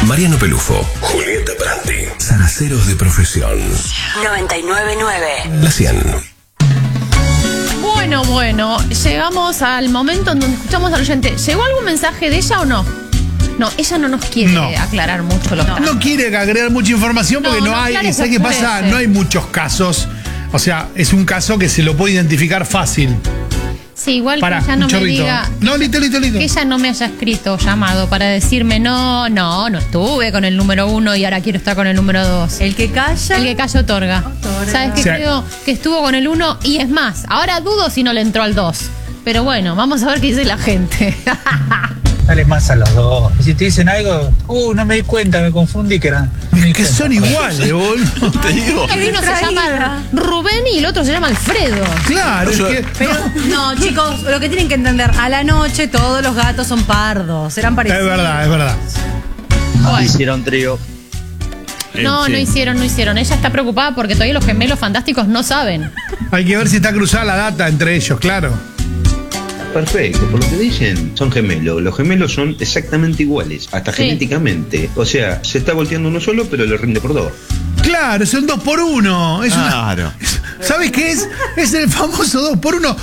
Mariano Pelufo, Julieta Prandi, Zaraceros de Profesión. 99.9. La 100. Bueno, llegamos al momento en donde escuchamos al oyente. ¿Llegó algún mensaje de ella o no? No, ella no nos quiere aclarar mucho los casos. No quiere agregar mucha información porque no hay, ¿sabes qué pasa? No hay muchos casos. O sea, es un caso que se lo puede identificar fácil. Sí, igual que ella no me diga. No, listo. Que ella no me haya escrito llamado para decirme no estuve con el número 1 y ahora quiero estar con el número 2. El que calla. El que calla otorga. ¿Sabes qué? Creo que estuvo con el 1 y es más, ahora dudo si no le entró al 2. Pero bueno, vamos a ver qué dice la gente. Dale más a los dos. Y si te dicen algo, no me di cuenta, me confundí que eran. Es que son iguales, boludo. Te digo. Uno se llama Rubén y el otro se llama Alfredo. Claro, es que. Pero, no, chicos, lo que tienen que entender, a la noche todos los gatos son pardos, serán parecidos. Es verdad. Bueno. Hicieron trío. No hicieron. Ella está preocupada porque todavía los gemelos fantásticos no saben. Hay que ver si está cruzada la data entre ellos, claro. Perfecto, por lo que dicen, son gemelos. Los gemelos son exactamente iguales, hasta genéticamente. O sea, se está volteando uno solo, pero le rinde por dos. Claro, son 2 por 1. Claro. ¿Sabes qué es? Es el famoso 2 por 1.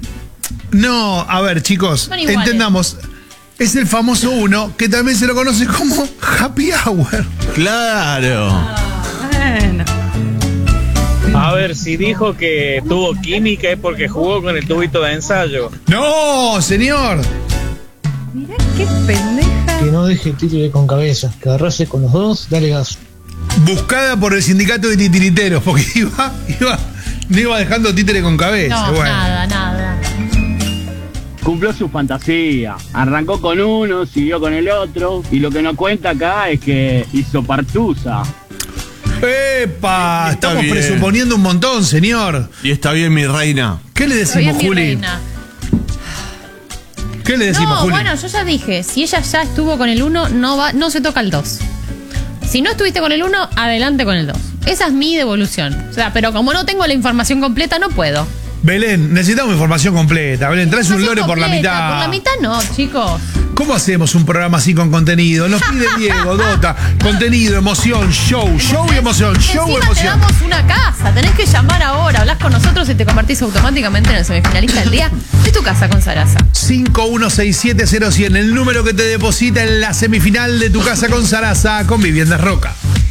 No, a ver, chicos, entendamos. Es el famoso 1, que también se lo conoce como happy hour. Claro. Bueno. A ver, si dijo que tuvo química es porque jugó con el tubito de ensayo. No, señor. Mirá qué pendeja. Que no deje títere con cabeza, que agarrase con los dos, dale gas. Buscada por el sindicato de titiriteros, porque no iba dejando títere con cabeza. No, bueno. nada. Cumplió su fantasía. Arrancó con uno, siguió con el otro. Y lo que no cuenta acá es que hizo partusa. ¡Epa! Está Estamos bien. presuponiendo un montón, señor. Y está bien, mi reina. ¿Qué le decimos, Juli? ¿Qué le decimos, Juli? Bueno, yo ya dije, si ella ya estuvo con el 1, no se toca el 2. Si no estuviste con el 1, adelante con el 2. Esa es mi devolución. O sea, pero como no tengo la información completa, no puedo. Belén, necesitamos información completa. Belén, traes un lore por la mitad. Por la mitad no, chicos. ¿Cómo hacemos un programa así con contenido? Nos pide Diego, Dota, contenido, emoción, show y emoción, show y Encima emoción. te damos una casa, tenés que llamar ahora, hablas con nosotros y te convertís automáticamente en el semifinalista del día de Tu Casa con Sarasa. 51670100, el número que te deposita en la semifinal de Tu Casa con Sarasa con Viviendas Roca.